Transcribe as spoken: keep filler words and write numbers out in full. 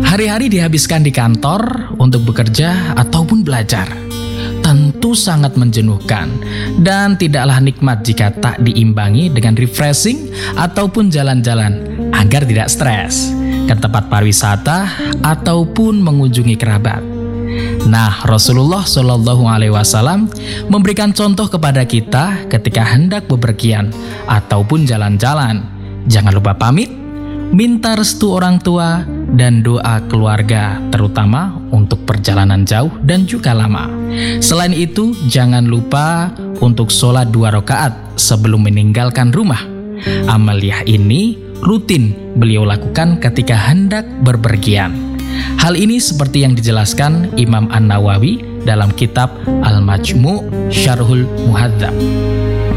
Hari-hari dihabiskan di kantor untuk bekerja ataupun belajar. Tentu sangat menjenuhkan dan tidaklah nikmat jika tak diimbangi dengan refreshing ataupun jalan-jalan agar tidak stres ke tempat pariwisata ataupun mengunjungi kerabat. Nah, Rasulullah Shallallahu Alaihi Wasallam memberikan contoh kepada kita ketika hendak bepergian ataupun jalan-jalan. Jangan lupa pamit, minta restu orang tua, dan doa keluarga, terutama untuk perjalanan jauh dan juga lama. Selain itu, jangan lupa untuk sholat dua rakaat sebelum meninggalkan rumah. Amaliyah ini rutin beliau lakukan ketika hendak berpergian. Hal ini seperti yang dijelaskan Imam An-Nawawi dalam kitab Al-Majmu' Syarhul Muhadzab.